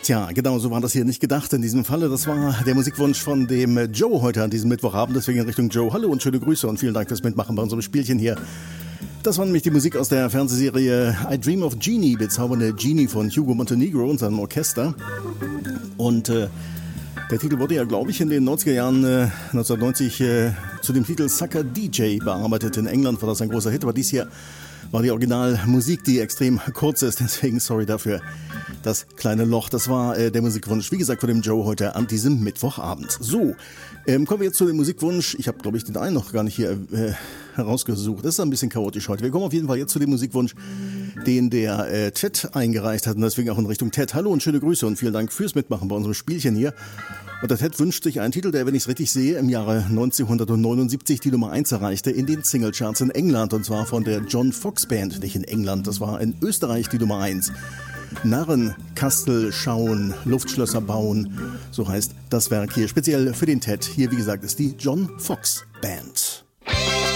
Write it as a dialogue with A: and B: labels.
A: Tja, genau so war das hier nicht gedacht in diesem Falle. Das war der Musikwunsch von dem Joe heute an diesem Mittwochabend. Deswegen in Richtung Joe. Hallo und schöne Grüße und vielen Dank fürs Mitmachen bei unserem Spielchen hier. Das war nämlich die Musik aus der Fernsehserie I Dream of Jeannie, bezaubernde Jeannie von Hugo Montenegro und seinem Orchester. Und der Titel wurde ja, glaube ich, in den 90er Jahren 1990 zu dem Titel Sucker DJ bearbeitet. In England war das ein großer Hit, aber dies hier war die Originalmusik, die extrem kurz ist. Deswegen sorry dafür. Das kleine Loch, das war der Musikwunsch, wie gesagt, von dem Joe heute an diesem Mittwochabend. So, kommen wir jetzt zu dem Musikwunsch. Ich habe, glaube ich, den einen noch gar nicht hier herausgesucht. Das ist ein bisschen chaotisch heute. Wir kommen auf jeden Fall jetzt zu dem Musikwunsch, den der Ted eingereicht hat. Und deswegen auch in Richtung Ted. Hallo und schöne Grüße und vielen Dank fürs Mitmachen bei unserem Spielchen hier. Und der Ted wünscht sich einen Titel, der, wenn ich es richtig sehe, im Jahre 1979 die Nummer 1 erreichte in den Singlecharts in England. Und zwar von der John Fox Band, nicht in England. Das war in Österreich die Nummer 1. Narrenkastel schauen, Luftschlösser bauen, so heißt das Werk hier. Speziell für den Ted. Hier, wie gesagt, ist die John Fox Band.